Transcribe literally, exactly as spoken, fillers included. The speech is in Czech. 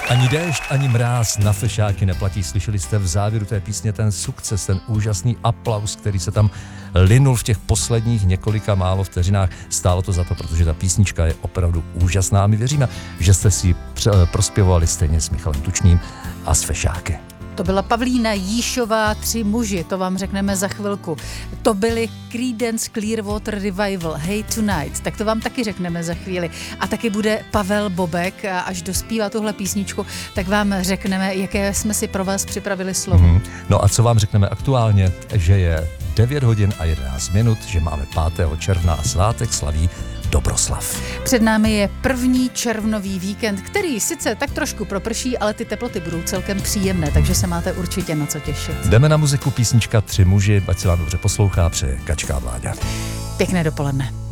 Ani déšť, ani mráz na fešáky neplatí. Slyšeli jste v závěru té písně ten sukces, ten úžasný aplaus, který se tam linul v těch posledních několika málo vteřinách. Stálo to za to, protože ta písnička je opravdu úžasná a my věříme, že jste si prospěvovali stejně s Michalem Tučným a s fešáky. To byla Pavlína Jíšová, Tři muži, to vám řekneme za chvilku. To byly Creedence Clearwater Revival, Hey Tonight, tak to vám taky řekneme za chvíli. A taky bude Pavel Bobek, a až dospívá tuhle písničku, tak vám řekneme, jaké jsme si pro vás připravili slovo. Mm-hmm. No a co vám řekneme aktuálně, že je devět hodin a jedenáct minut, že máme pátého června a svátek slaví Dobroslav. Před námi je první červnový víkend, který sice tak trošku proprší, ale ty teploty budou celkem příjemné, takže se máte určitě na co těšit. Jdeme na muziku, písnička Tři muži, ať se vám dobře poslouchá, přeje Kačka a Vláďa. Pěkné dopoledne.